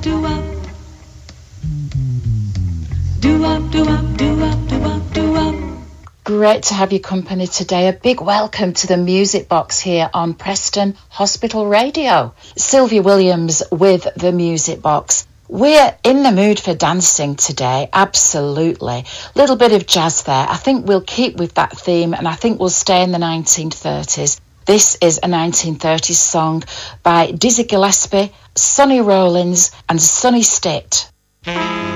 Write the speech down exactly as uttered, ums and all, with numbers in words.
doo-wop. Doo-wop, doo-wop, doo-wop, doo-wop, doo-wop. Great to have your company today. A big welcome to the Music Box here on Preston Hospital Radio. Sylvia Williams with the Music Box. We're in the mood for dancing today, absolutely. Little bit of jazz there. I think we'll keep with that theme, and I think we'll stay in the nineteen thirties. This is a nineteen thirties song by Dizzy Gillespie, Sonny Rollins and Sonny Stitt.